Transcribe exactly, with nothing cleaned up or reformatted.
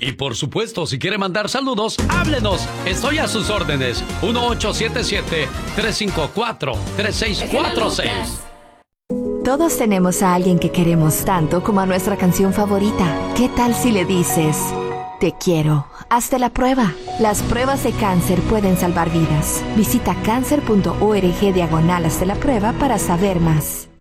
Y por supuesto, si quiere mandar saludos, háblenos. Estoy a sus órdenes. uno ocho siete siete, tres cinco cuatro, tres seis cuatro seis. Todos tenemos a alguien que queremos tanto como a nuestra canción favorita. ¿Qué tal si le dices, te quiero? Hazte la prueba. Las pruebas de cáncer pueden salvar vidas. Visita cáncer punto org diagonal hazte la prueba para saber más.